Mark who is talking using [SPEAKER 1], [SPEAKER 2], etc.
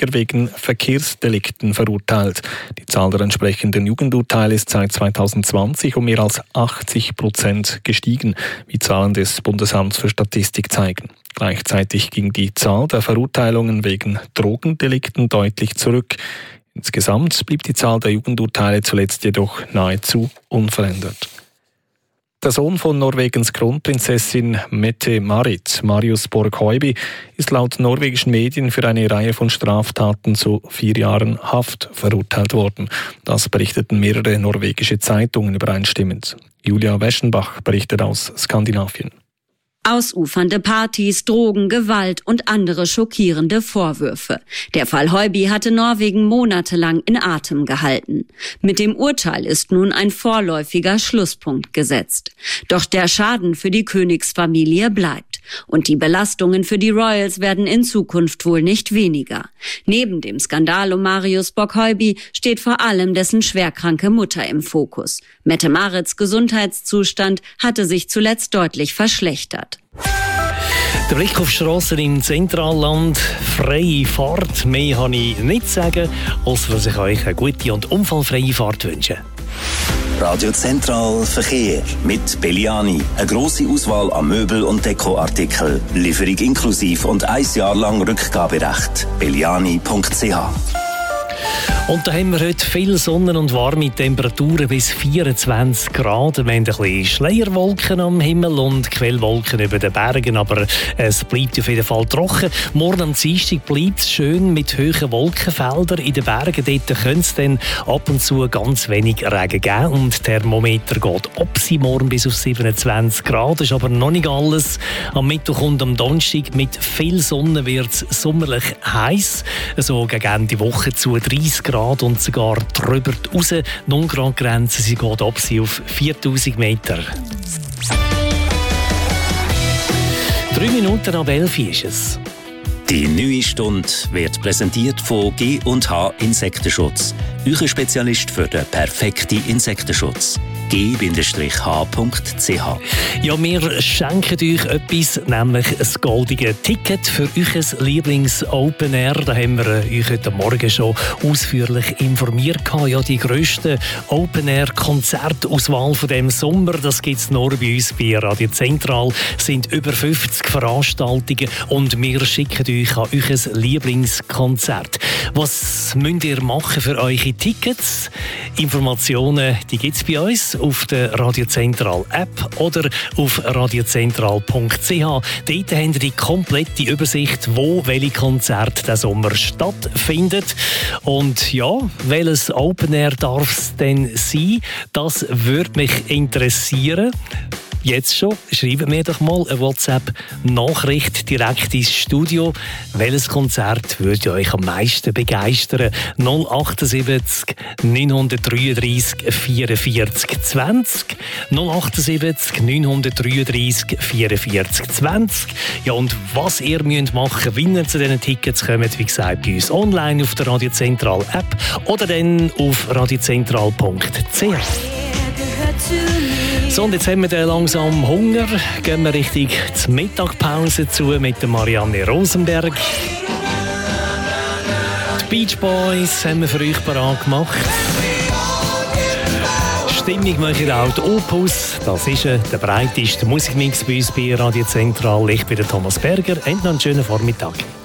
[SPEAKER 1] Norweger wegen Verkehrsdelikten verurteilt. Die Zahl der entsprechenden Jugendurteile ist seit 2020 um mehr als 80% gestiegen, wie Zahlen des Bundesamts für Statistik zeigen. Gleichzeitig ging die Zahl der Verurteilungen wegen Drogendelikten deutlich zurück. Insgesamt blieb die Zahl der Jugendurteile zuletzt jedoch nahezu unverändert. Der Sohn von Norwegens Kronprinzessin Mette-Marit, Marius Borg-Høiby, ist laut norwegischen Medien für eine Reihe von Straftaten zu 4 Jahren Haft verurteilt worden. Das berichteten mehrere norwegische Zeitungen übereinstimmend. Julia Weschenbach berichtet aus Skandinavien.
[SPEAKER 2] Ausufernde Partys, Drogen, Gewalt und andere schockierende Vorwürfe. Der Fall Høiby hatte Norwegen monatelang in Atem gehalten. Mit dem Urteil ist nun ein vorläufiger Schlusspunkt gesetzt. Doch der Schaden für die Königsfamilie bleibt. Und die Belastungen für die Royals werden in Zukunft wohl nicht weniger. Neben dem Skandal um Marius Borg-Høiby steht vor allem dessen schwerkranke Mutter im Fokus. Mette-Marits Gesundheitszustand hatte sich zuletzt deutlich verschlechtert.
[SPEAKER 3] Der Blick auf die Strassen im Zentralland, freie Fahrt. Mehr kann ich nicht sagen, außer dass ich euch eine gute und unfallfreie Fahrt wünsche.
[SPEAKER 4] Radio Zentral Verkehr mit Belliani. Eine grosse Auswahl an Möbel- und Dekoartikeln. Lieferung inklusiv und 1 Jahr lang Rückgaberecht. Belliani.ch.
[SPEAKER 3] Und da haben wir heute viel Sonne und warme Temperaturen bis 24 Grad. Wir haben ein bisschen Schleierwolken am Himmel und Quellwolken über den Bergen, aber es bleibt auf jeden Fall trocken. Morgen am Dienstag bleibt es schön mit hohen Wolkenfeldern. In den Bergen dort könnte es dann ab und zu ganz wenig Regen geben und der Thermometer geht ab morgen bis auf 27 Grad. Das ist aber noch nicht alles. Am Mittwoch und am Donnerstag mit viel Sonne wird es sommerlich heiß. So gegen Ende Woche zu 30 Grad und sogar drüber raus. Die 0-Grad-Grenze, sie geht ab auf 4000 Meter. 3 Minuten ab 11 ist es.
[SPEAKER 4] Die neue Stunde wird präsentiert von G&H Insektenschutz. Euer Spezialist für den perfekten Insektenschutz. g-h.ch.
[SPEAKER 3] Ja, wir schenken euch etwas, nämlich ein goldiges Ticket für euer Lieblings-Open Air. Da haben wir euch heute Morgen schon ausführlich informiert. Ja, die grösste Open Air-Konzertauswahl von diesem Sommer, das gibt es nur bei uns bei Radio Zentral. Es sind über 50 Veranstaltungen und wir schicken euch an euer Lieblingskonzert. Was müsst ihr machen für eure Tickets? Informationen, die gibt es bei uns auf der Radio Zentral App oder auf radiozentral.ch. Dort habt ihr die komplette Übersicht, wo welche Konzerte diesen Sommer stattfindet. Und ja, welches Open Air darf es denn sein? Das würde mich interessieren. Jetzt schon, schreibt mir doch mal eine WhatsApp-Nachricht direkt ins Studio. Welches Konzert würde euch am meisten begeistern? 078 933 44 20. 078 933 44 20. Ja, und was ihr müsst machen, wenn ihr zu diesen Tickets kommt, wie gesagt, bei uns online auf der Radio Zentral App oder dann auf radiozentral.ch. So, und jetzt haben wir dann langsam Hunger. Gehen wir richtig zur Mittagpause zu mit der Marianne Rosenberg. Die Beach Boys haben wir für euch parat gemacht. Stimmung machen auch die Opus. Das ist der breiteste Musikmix bei uns bei Radio Zentral. Ich bin der Thomas Berger. Und noch einen schönen Vormittag.